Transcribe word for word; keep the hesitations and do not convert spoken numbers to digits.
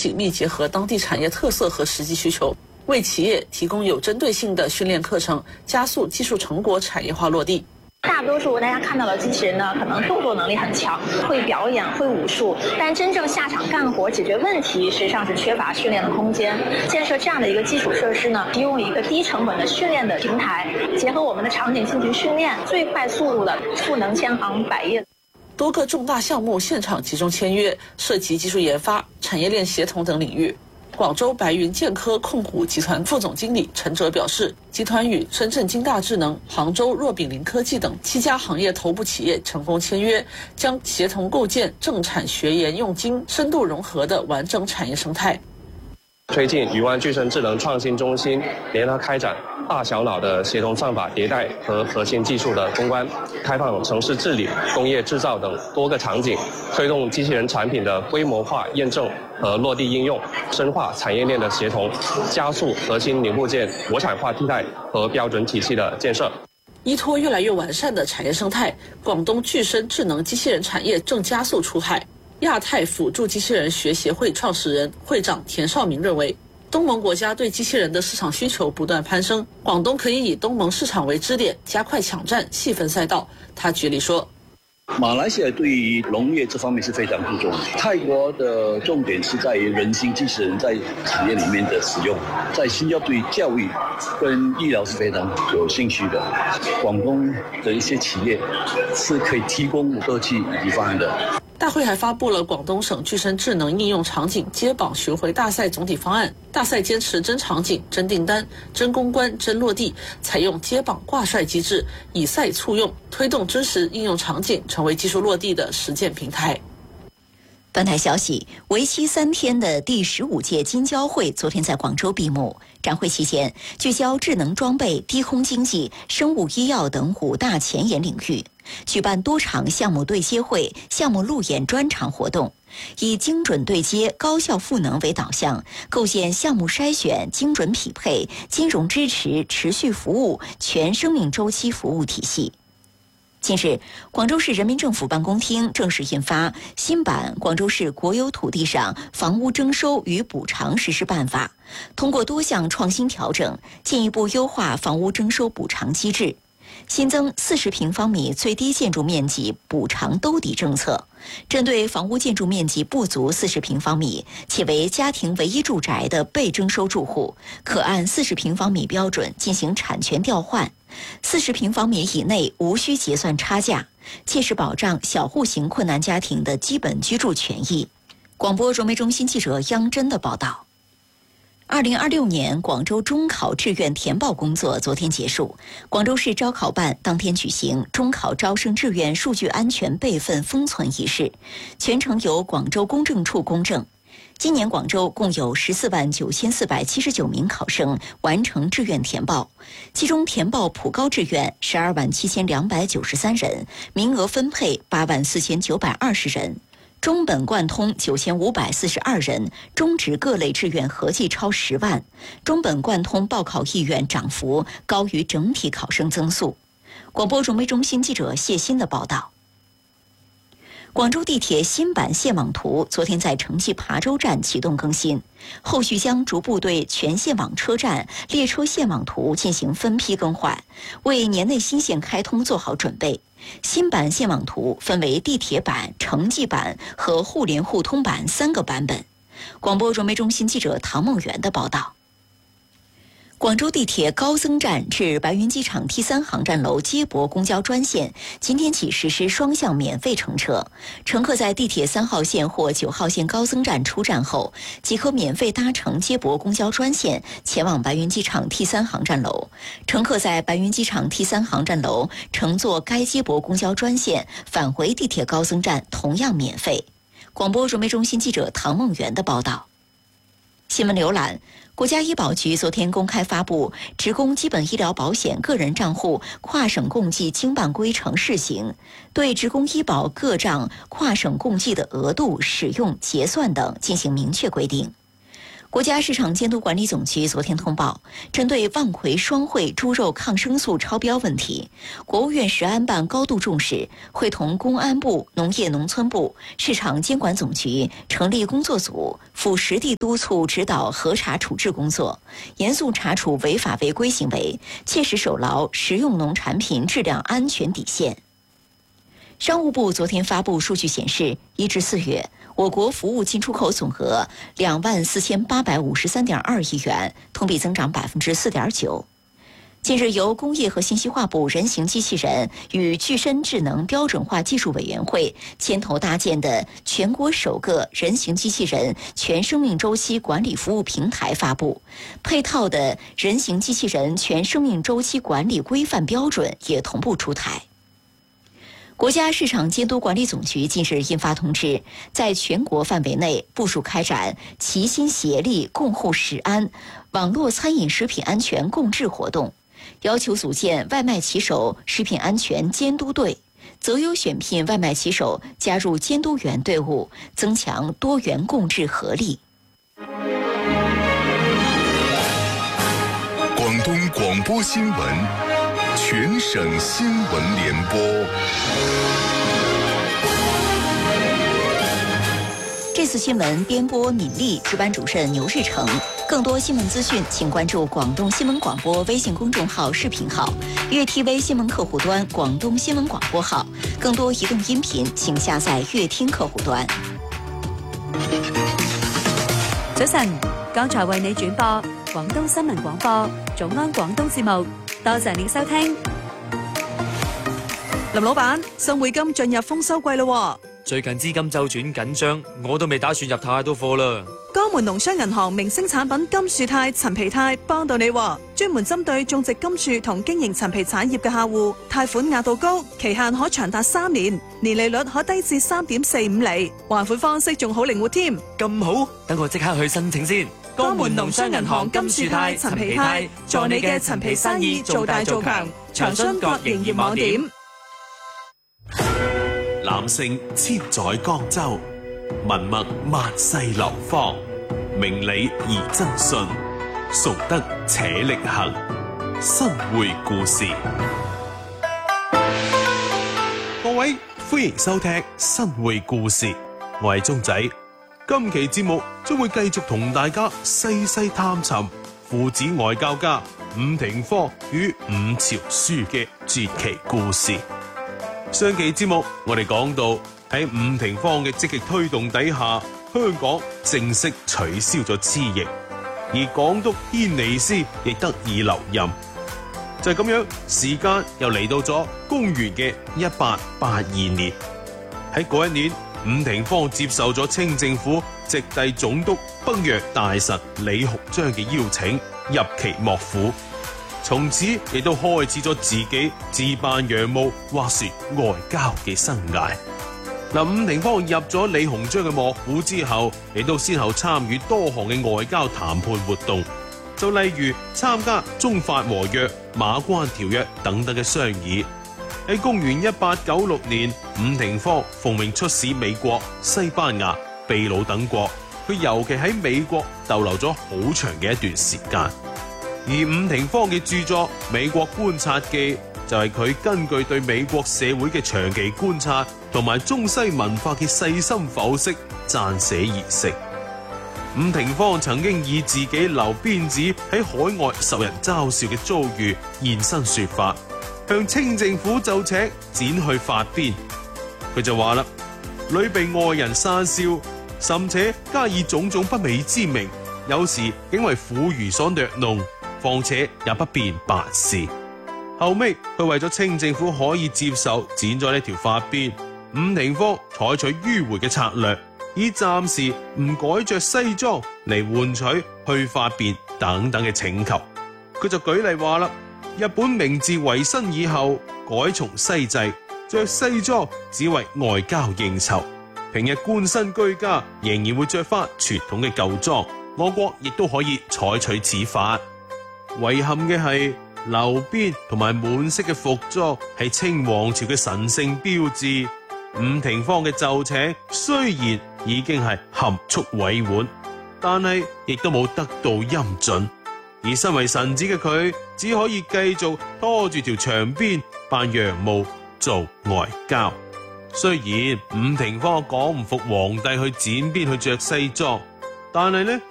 紧密结合当地产业特色和实际需求，为企业提供有针对性的训练课程，加速技术成果产业化落地。 大多数大家看到的机器人呢，可能动作能力很强，会表演，会武术，但真正下场干活、解决问题，实际上是缺乏训练的空间。建设这样的一个基础设施呢，提供一个低成本的训练的平台，结合我们的场景进行训练，最快速度的赋能千行百业。 多个重大项目现场集中签约，涉及技术研发、产业链协同等领域。广州白云健科控股集团副总经理陈哲表示，集团与深圳金大智能、杭州若炳林科技等七家行业头部企业成功签约，将协同构建政产学研用精深度融合的完整产业生态。 推进禹湾具身智能创新中心联合开展大小脑的协同算法迭代和核心技术的攻关，开放城市治理、工业制造等多个场景，推动机器人产品的规模化验证和落地应用，深化产业链的协同，加速核心零部件国产化替代和标准体系的建设。 依托越来越完善的产业生态，广东具身智能机器人产业正加速出海。亚太辅助机器人学协会创始人、会长田绍明认为，东盟国家对机器人的市场需求不断攀升，广东可以以东盟市场为支点，加快抢占细分赛道。他举例说， 马来西亚对于农业这方面是非常注重的，泰国的重点是在于人形机器人在产业里面的使用，在新加坡对教育跟医疗是非常有兴趣的，广东的一些企业是可以提供科技以及方案的。 大会还发布了广东省具身智能应用场景接榜巡回大赛总体方案。大赛坚持真场景、真订单、真公关、真落地，采用接榜挂帅机制，以赛促用，推动真实应用场景成为技术落地的实践平台。 本台消息，为期三天的第十五届金交会昨天在广州闭幕。展会期间，聚焦智能装备、低空经济、生物医药等五大前沿领域，举办多场项目对接会、项目路演专场活动，以精准对接、高效赋能为导向，构建项目筛选、精准匹配、金融支持、持续服务全生命周期服务体系。近日，广州市人民政府办公厅正式印发新版《广州市国有土地上房屋征收与补偿实施办法》，通过多项创新调整，进一步优化房屋征收补偿机制。新增四十平方米最低建筑面积补偿兜底政策，针对房屋建筑面积不足四十平方米且为家庭唯一住宅的被征收住户，可按四十平方米标准进行产权调换，四十平方米以内无需结算差价，切实保障小户型困难家庭的基本居住权益。广播融媒中心记者央真的报道。二零二六年广州中考志愿填报工作昨天结束，广州市招考办当天举行中考招生志愿数据安全备份封存仪式，全程由广州公证处公证。今年广州共有十四万九千四百七十九名考生完成志愿填报，其中填报普高志愿十二万七千两百九十三人，名额分配八万四千九百二十人。中本贯通九千五百四十二人，中职各类志愿合计超十万，中本贯通报考意愿涨幅高于整体考生增速。广播融媒中心记者谢欣的报道。广州地铁新版线网图昨天在城际琶洲站启动更新，后续将逐步对全线网车站列车线网图进行分批更换，为年内新线开通做好准备。新版线网图分为地铁版、城际版和互联互通版三个版本。广播融媒中心记者唐梦圆的报道。广州地铁高增站至白云机场 T 三 航站楼接驳公交专线今天起实施双向免费乘车，乘客在地铁三号线或九号线高增站出站后，即可免费搭乘接驳公交专线前往白云机场 T 三 航站楼。乘客在白云机场 T 三 航站楼乘坐该接驳公交专线返回地铁高增站同样免费。广播融媒中心记者唐梦圆的报道。新闻浏览，国家医保局昨天公开发布职工基本医疗保险个人账户跨省共计经办规程试行，对职工医保各账跨省共计的额度、使用、结算等进行明确规定。 国家市场监督管理总局昨天通报，针对万葵双汇猪肉抗生素超标问题，国务院食安办高度重视，会同公安部、农业农村部、市场监管总局成立工作组，赴实地督促指导核查处置工作，严肃查处违法违规行为，切实守牢食用农产品质量安全底线。商务部昨天发布数据显示，一至四月，我国服务进出口总额两万四千八百五十三点二亿元，同比增长百分之四点九。近日，由工业和信息化部人形机器人与具身智能标准化技术委员会牵头搭建的全国首个人形机器人全生命周期管理服务平台发布，配套的人形机器人全生命周期管理规范标准也同步出台。国家市场监督管理总局近日印发通知，在全国范围内部署开展齐心协力共护食安、网络餐饮食品安全共治活动，要求组建外卖骑手食品安全监督队，择优选聘外卖骑手加入监督员队伍，增强多元共治合力。 广东广播新闻，全省新闻联播。 这次新闻编播敏丽，值班主任牛日成。更多新闻资讯，请关注广东新闻广播微信公众号、视频号、粤 T V 新闻客户端、广东新闻广播號。更多移動音頻，請下載粵聽客戶端。 早晨，剛才為你轉播廣東新聞廣播早安廣東節目，多謝你收聽。 林老闆，新匯金進入豐收季咯。 最近資金周轉緊張，我都未打算入太多貨啦。 江門農商銀行明星產品金樹泰陳皮泰幫到你，專門針對種植金樹同經營陳皮產業嘅客戶，貸款額度高，期限可長達三年，年利率可低至三點四五厘，還款方式仲好靈活添。 咁好，等我即刻去申請先。 江門農商銀行金樹泰陳皮泰，助你嘅陳皮生意做大做強，長春各營業網點。 男性千載江州，文墨萬世流芳，明理而真信，崇德且力行。新會故事，各位歡迎收聽新會故事，我係鐘仔。今期節目將會繼續同大家細細探尋父子外交家伍廷芳與伍朝樞嘅傳奇故事。上期節目我哋講到喺伍廷芳嘅積極推動底下，香港正式取消咗黐役，而港督軒尼詩亦得以留任。就係咁樣，時間又嚟到咗公元嘅一八八二年。喺嗰一年，伍廷芳接受咗清政府直隸總督北約大臣李鴻章嘅邀請，入其幕府。從此亦都開始咗自己自辦洋務或說外交嘅生涯。嗱，伍廷芳入咗李鴻章嘅幕府之後，亦都先後參與多項嘅外交談判活動，就例如參加中法和約、馬關條約等等嘅商議。喺公元一八九六年，伍廷芳奉命出使美國、西班牙、秘魯等國，佢尤其喺美國逗留咗好長嘅一段時間。而伍廷芳嘅著作《美國觀察記》就係佢根據對美國社會嘅長期觀察同埋中西文化嘅細心剖析撰寫而成。伍廷芳曾經以自己留辮子喺海外受人嘲笑嘅遭遇現身說法，向清政府奏請剪去髮辮。佢就話啦：屢被外人訕笑，甚且加以種種不美之名，有時竟為婦孺所虐弄。況且也不便辦事。後尾佢為咗清政府可以接受剪咗呢條髮辮，伍廷芳採取迂迴嘅策略，以暫時唔改着西裝嚟換取去髮辮等等嘅請求。佢就舉例話啦：日本明治維新以後改從西制，着西裝只為外交應酬，平日官身居家仍然會着翻傳統嘅舊裝。我國亦都可以採取此法。遺憾嘅係，留辮同埋滿式嘅服裝係清王朝嘅神聖標誌。伍廷芳嘅奏請雖然已經係含蓄委婉， 但係亦都冇得到陰准。而身為臣子嘅佢，只可以繼續拖住條長鞭扮楊務做外交。雖然伍廷芳講唔服皇帝去剪辮去着西裝，但係呢